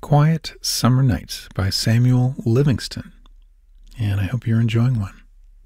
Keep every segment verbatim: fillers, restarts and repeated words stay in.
Quiet Summer Night by Samuel Livingston, and I hope you're enjoying one.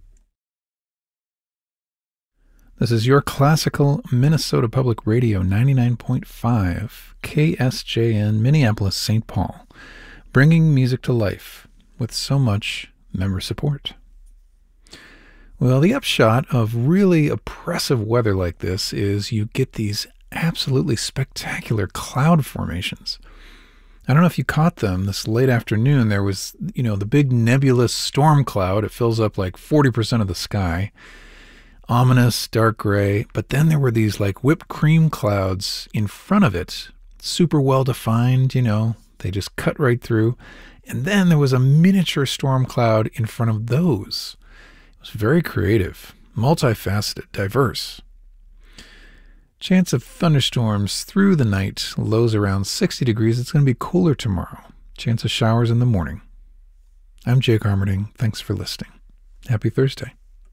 This is your classical Minnesota Public Radio ninety-nine point five K S J N Minneapolis Saint Paul, bringing music to life with so much member support. Well, the upshot of really oppressive weather like this is you get these absolutely spectacular cloud formations. I don't know if you caught them this late afternoon. There was, you know, the big nebulous storm cloud. It fills up like forty percent of the sky. Ominous, dark gray. But then there were these like whipped cream clouds in front of it. Super well defined, you know. They just cut right through. And then there was a miniature storm cloud in front of those. It was very creative, multifaceted, diverse. Chance of thunderstorms through the night, lows around sixty degrees. It's going to be cooler tomorrow. Chance of showers in the morning. I'm Jake Armerding. Thanks for listening. Happy Thursday.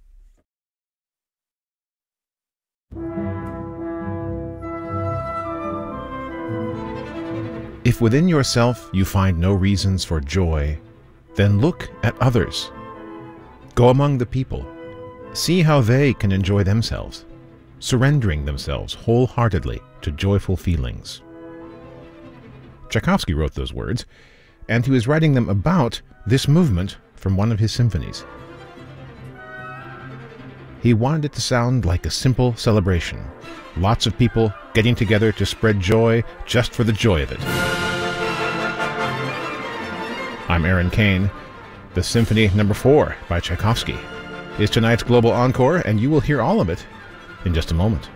If within yourself you find no reasons for joy, then look at others. Go among the people. See how they can enjoy themselves, surrendering themselves wholeheartedly to joyful feelings. Tchaikovsky wrote those words, and he was writing them about this movement from one of his symphonies. He wanted it to sound like a simple celebration, lots of people getting together to spread joy just for the joy of it. I'm Aaron Kane. The Symphony Number four by Tchaikovsky is tonight's Global Encore, and you will hear all of it in just a moment.